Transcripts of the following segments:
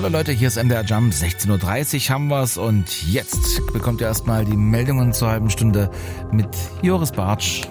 Hallo Leute, hier ist MDR Jump, 16.30 Uhr haben wir's und jetzt bekommt ihr erstmal die Meldungen zur halben Stunde mit Joris Bartsch.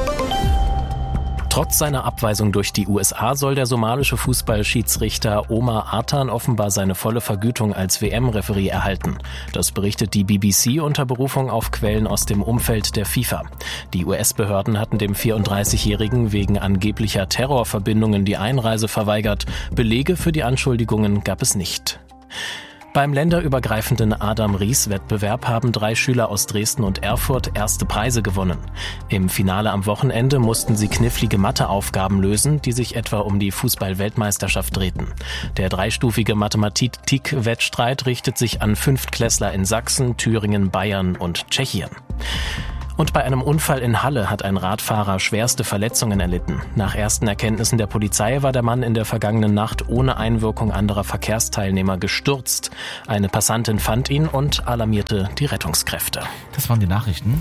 Trotz seiner Abweisung durch die USA soll der somalische Fußballschiedsrichter Omar Artan offenbar seine volle Vergütung als WM-Referee erhalten. Das berichtet die BBC unter Berufung auf Quellen aus dem Umfeld der FIFA. Die US-Behörden hatten dem 34-Jährigen wegen angeblicher Terrorverbindungen die Einreise verweigert. Belege für die Anschuldigungen gab es nicht. Beim länderübergreifenden Adam-Ries-Wettbewerb haben 3 Schüler aus Dresden und Erfurt erste Preise gewonnen. Im Finale am Wochenende mussten sie knifflige Matheaufgaben lösen, die sich etwa um die Fußball-Weltmeisterschaft drehten. Der dreistufige Mathematik-Wettstreit richtet sich an Fünftklässler in Sachsen, Thüringen, Bayern und Tschechien. Und bei einem Unfall in Halle hat ein Radfahrer schwerste Verletzungen erlitten. Nach ersten Erkenntnissen der Polizei war der Mann in der vergangenen Nacht ohne Einwirkung anderer Verkehrsteilnehmer gestürzt. Eine Passantin fand ihn und alarmierte die Rettungskräfte. Das waren die Nachrichten.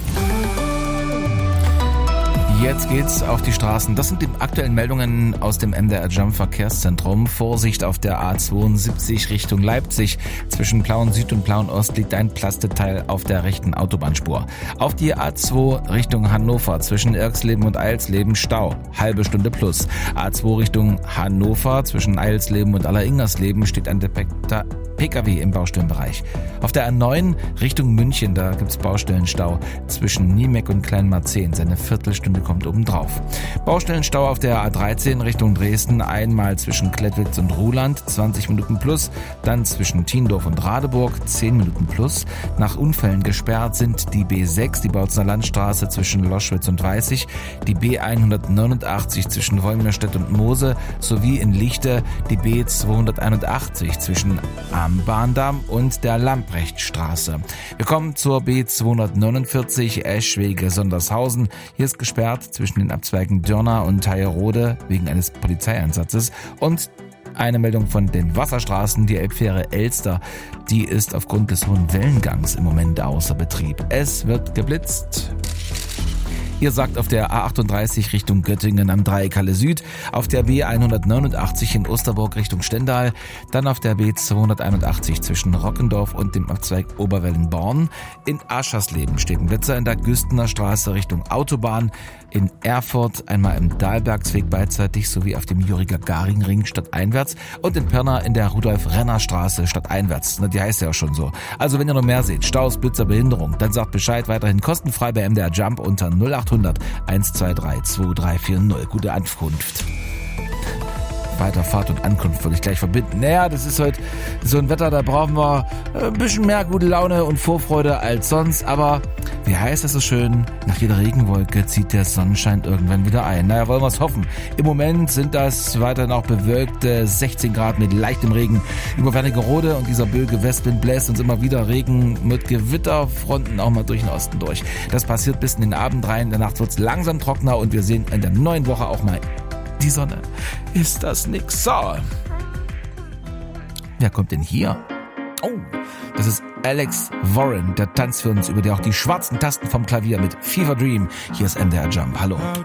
Jetzt geht's auf die Straßen. Das sind die aktuellen Meldungen aus dem MDR Jump Verkehrszentrum. Vorsicht auf der A72 Richtung Leipzig. Zwischen Plauen Süd und Plauen Ost liegt ein Plasteteil auf der rechten Autobahnspur. Auf die A2 Richtung Hannover zwischen Irksleben und Eilsleben Stau. Halbe Stunde plus. A2 Richtung Hannover zwischen Eilsleben und Alleringersleben steht ein defekter PKW im Baustellenbereich. Auf der A9 Richtung München, da gibt's Baustellenstau zwischen Niemeck und Kleinmarzehn. Seine Viertelstunde kommt obendrauf. Baustellenstau auf der A13 Richtung Dresden, einmal zwischen Klettwitz und Ruhland, 20 Minuten plus, dann zwischen Tiendorf und Radeburg, 10 Minuten plus. Nach Unfällen gesperrt sind die B6, die Bautzener Landstraße zwischen Loschwitz und Weißig, die B189 zwischen Wolmirstedt und Moose sowie in Lichte die B281 zwischen am Bahndamm und der Lamprechtstraße. Wir kommen zur B249 Eschwege-Sondershausen. Hier ist gesperrt zwischen den Abzweigen Dörner und Heierode wegen eines Polizeieinsatzes. Und eine Meldung von den Wasserstraßen, die Elbfähre Elster, die ist aufgrund des hohen Wellengangs im Moment außer Betrieb. Es wird geblitzt. Ihr sagt auf der A38 Richtung Göttingen am Dreieck Halle Süd, auf der B189 in Osterburg Richtung Stendal, dann auf der B281 zwischen Rockendorf und dem Abzweig Oberwellenborn. In Aschersleben steht ein Blitzer in der Güstener Straße Richtung Autobahn, in Erfurt einmal im Dahlbergsweg beidseitig sowie auf dem Juri-Gagarin-Ring stadteinwärts und in Pirna in der Rudolf-Renner-Straße stadteinwärts. Die heißt ja auch schon so. Also wenn ihr noch mehr seht, Staus, Blitzer, Behinderung, dann sagt Bescheid, weiterhin kostenfrei bei MDR Jump unter 0800 123 2340. Gute Ankunft. Weiterfahrt und Ankunft würde ich gleich verbinden. Naja, das ist heute so ein Wetter, da brauchen wir ein bisschen mehr gute Laune und Vorfreude als sonst. Aber wie heißt es so schön? Nach jeder Regenwolke zieht der Sonnenschein irgendwann wieder ein. Naja, wollen wir es hoffen. Im Moment sind das weiterhin auch bewölkte 16 Grad mit leichtem Regen über Wernigerode und dieser böige Westwind bläst uns immer wieder Regen mit Gewitterfronten auch mal durch den Osten durch. Das passiert bis in den Abend rein. Danach wird es langsam trockener und wir sehen in der neuen Woche auch mal die Sonne. Ist das nix? So. Wer kommt denn hier? Oh, das ist Alex Warren. Der tanzt für uns über die auch die schwarzen Tasten vom Klavier mit Fever Dream. Hier ist MDR Jump. Hallo. How